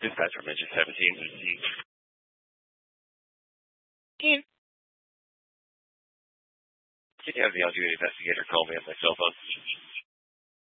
Dispatch from engine 17. Can you have the on-duty investigator call me on my cell phone?